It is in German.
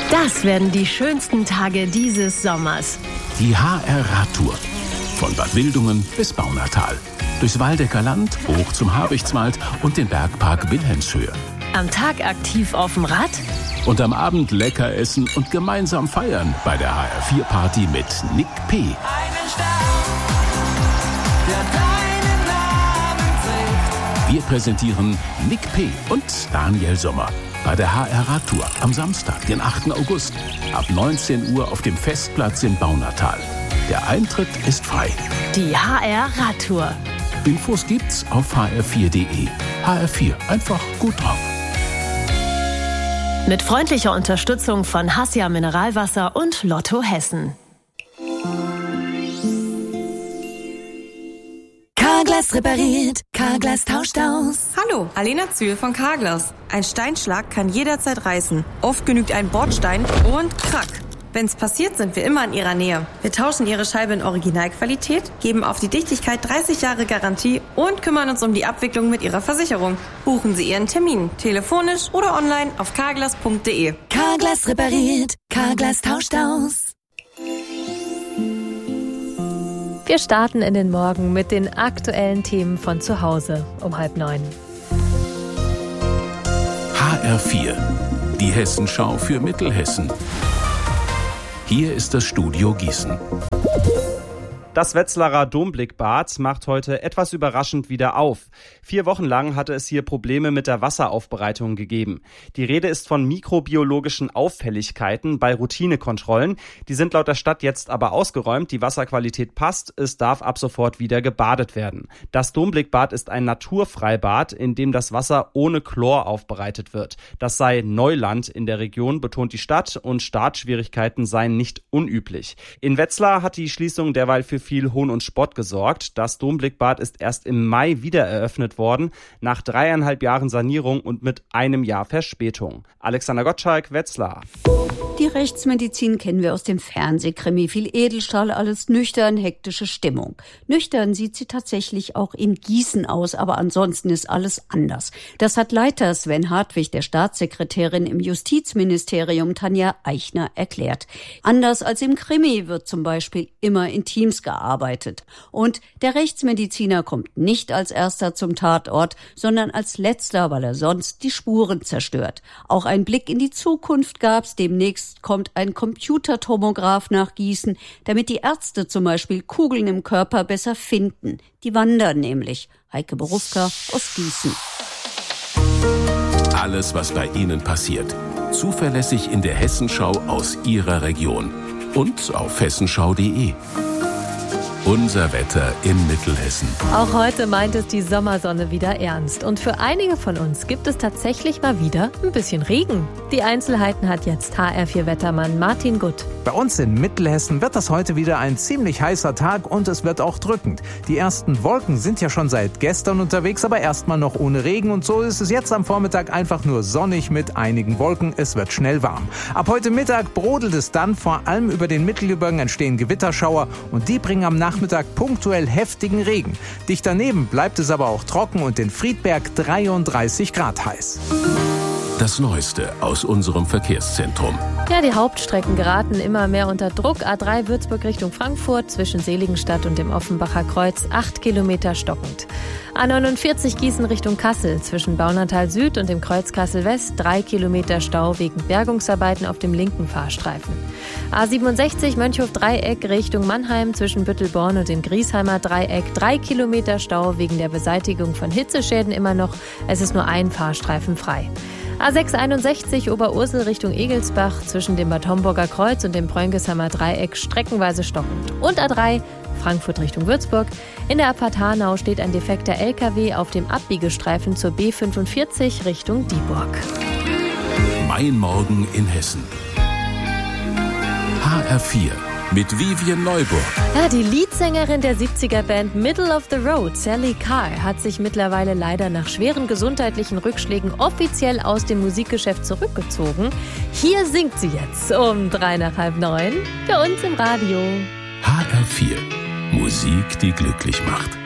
Das werden die schönsten Tage dieses Sommers. Die HR-Radtour. Von Bad Wildungen bis Baunatal. Durchs Waldecker Land, hoch zum Habichtswald und den Bergpark Wilhelmshöhe. Am Tag aktiv auf dem Rad. Und am Abend lecker essen und gemeinsam feiern bei der HR4-Party mit Nick P. Einen Stern, der deinen Namen trägt. Wir präsentieren Nick P. und Daniel Sommer bei der HR-Radtour am Samstag, den 8. August, ab 19 Uhr auf dem Festplatz in Baunatal. Der Eintritt ist frei. Die HR-Radtour. Infos gibt's auf hr4.de. HR4, einfach gut drauf. Mit freundlicher Unterstützung von Hassia Mineralwasser und Lotto Hessen. Carglass repariert, Carglass tauscht aus. Hallo, Alena Zühl von Carglass. Ein Steinschlag kann jederzeit reißen. Oft genügt ein Bordstein und krack. Wenn's passiert, sind wir immer in Ihrer Nähe. Wir tauschen Ihre Scheibe in Originalqualität, geben auf die Dichtigkeit 30 Jahre Garantie und kümmern uns um die Abwicklung mit Ihrer Versicherung. Buchen Sie Ihren Termin, telefonisch oder online auf carglass.de. Carglass repariert, Carglass tauscht aus. Wir starten in den Morgen mit den aktuellen Themen von zu Hause um 8:30. HR4, die Hessenschau für Mittelhessen. Hier ist das Studio Gießen. Das Wetzlarer Domblickbad macht heute etwas überraschend wieder auf. 4 Wochen lang hatte es hier Probleme mit der Wasseraufbereitung gegeben. Die Rede ist von mikrobiologischen Auffälligkeiten bei Routinekontrollen. Die sind laut der Stadt jetzt aber ausgeräumt. Die Wasserqualität passt. Es darf ab sofort wieder gebadet werden. Das Domblickbad ist ein Naturfreibad, in dem das Wasser ohne Chlor aufbereitet wird. Das sei Neuland in der Region, betont die Stadt, und Startschwierigkeiten seien nicht unüblich. In Wetzlar hat die Schließung derweil für viel Hohn und Spott gesorgt. Das Domblickbad ist erst im Mai wieder eröffnet worden, nach 3,5 Jahren Sanierung und mit einem Jahr Verspätung. Alexander Gottschalk, Wetzlar. Die Rechtsmedizin kennen wir aus dem Fernsehkrimi. Viel Edelstahl, alles nüchtern, hektische Stimmung. Nüchtern sieht sie tatsächlich auch in Gießen aus, aber ansonsten ist alles anders. Das hat Leiter Sven Hartwig der Staatssekretärin im Justizministerium Tanja Eichner erklärt. Anders als im Krimi wird zum Beispiel immer in Teams gearbeitet. Und der Rechtsmediziner kommt nicht als erster zum Tatort, sondern als letzter, weil er sonst die Spuren zerstört. Auch ein Blick in die Zukunft gab's. Demnächst kommt ein Computertomograph nach Gießen, damit die Ärzte zum Beispiel Kugeln im Körper besser finden. Die wandern nämlich. Heike Berufka aus Gießen. Alles, was bei Ihnen passiert. Zuverlässig in der Hessenschau aus Ihrer Region. Und auf hessenschau.de. Unser Wetter in Mittelhessen. Auch heute meint es die Sommersonne wieder ernst. Und für einige von uns gibt es tatsächlich mal wieder ein bisschen Regen. Die Einzelheiten hat jetzt HR4-Wettermann Martin Gutt. Bei uns in Mittelhessen wird das heute wieder ein ziemlich heißer Tag und es wird auch drückend. Die ersten Wolken sind ja schon seit gestern unterwegs, aber erstmal noch ohne Regen. Und so ist es jetzt am Vormittag einfach nur sonnig mit einigen Wolken. Es wird schnell warm. Ab heute Mittag brodelt es dann. Vor allem über den Mittelgebirgen entstehen Gewitterschauer und die bringen am Nachmittag punktuell heftigen Regen. Dicht daneben bleibt es aber auch trocken und in Friedberg 33 Grad heiß. Das Neueste aus unserem Verkehrszentrum. Ja, die Hauptstrecken geraten immer mehr unter Druck. A3 Würzburg Richtung Frankfurt zwischen Seligenstadt und dem Offenbacher Kreuz 8 Kilometer stockend. A49 Gießen Richtung Kassel zwischen Baunatal Süd und dem Kreuz Kassel West 3 Kilometer Stau wegen Bergungsarbeiten auf dem linken Fahrstreifen. A67 Mönchhof-Dreieck Richtung Mannheim zwischen Büttelborn und dem Griesheimer Dreieck 3 Kilometer Stau wegen der Beseitigung von Hitzeschäden immer noch. Es ist nur ein Fahrstreifen frei. A661 Oberursel Richtung Egelsbach zwischen dem Bad Homburger Kreuz und dem Prönkesheimer Dreieck streckenweise stockend. Und A3 Frankfurt Richtung Würzburg. In der Abfahrt Hanau steht ein defekter LKW auf dem Abbiegestreifen zur B45 Richtung Dieburg. Mein Morgen in Hessen. HR4 mit Vivian Neuburg. Ja, die Leadsängerin der 70er-Band Middle of the Road, Sally Carr, hat sich mittlerweile leider nach schweren gesundheitlichen Rückschlägen offiziell aus dem Musikgeschäft zurückgezogen. Hier singt sie jetzt um 8:45 bei uns im Radio. HR4, Musik, die glücklich macht.